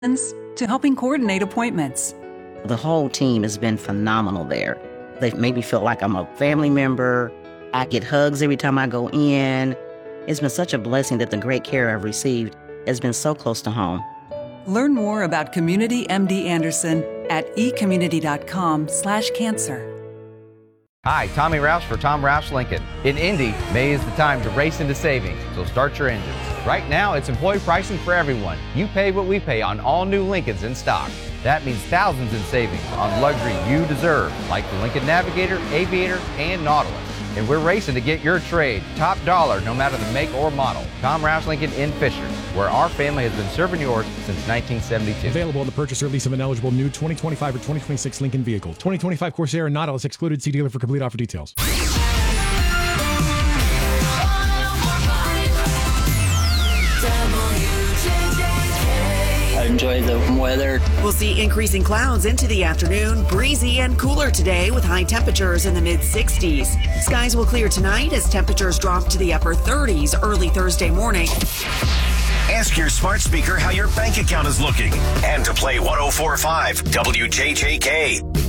to helping coordinate appointments. The whole team has been phenomenal there. They've made me feel like I'm a family member. I get hugs every time I go in. It's been such a blessing that the great care I've received has been so close to home. Learn more about Community MD Anderson at ecommunity.com/cancer. Hi, Tommy Roush for Tom Roush Lincoln. In Indy, May is the time to race into savings, so start your engines. Right now, it's employee pricing for everyone. You pay what we pay on all new Lincolns in stock. That means thousands in savings on luxury you deserve, like the Lincoln Navigator, Aviator, and Nautilus. And we're racing to get your trade top dollar no matter the make or model. Tom Roush Lincoln in Fisher, where our family has been serving yours since 1972. Available on the purchase or lease of an eligible new 2025 or 2026 Lincoln vehicle. 2025 Corsair and Nautilus excluded. See dealer for complete offer details. I enjoy the weather. We'll see increasing clouds into the afternoon, breezy and cooler today with high temperatures in the mid-60s. Skies will clear tonight as temperatures drop to the upper 30s early Thursday morning. Ask your smart speaker how your bank account is looking and to play 104.5 WJJK.